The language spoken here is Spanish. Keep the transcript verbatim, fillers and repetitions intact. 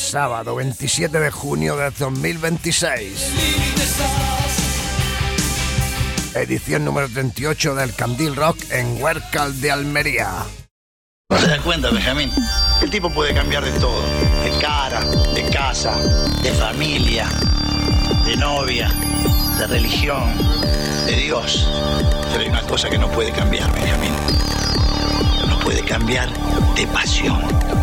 sábado veintisiete de junio de dos mil veintiséis. Edición número treinta y ocho del Candil Rock en Huércal de Almería. ¿No te das cuenta, Benjamín? El tipo puede cambiar de todo. De cara, de casa, de familia, de novia, de religión, de Dios. Pero hay una cosa que no puede cambiar, Benjamín. No puede cambiar de pasión.